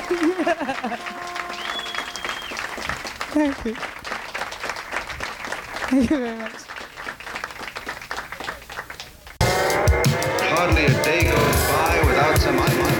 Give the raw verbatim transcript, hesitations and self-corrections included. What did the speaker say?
Thank you. Thank you very much. Hardly a day goes by without some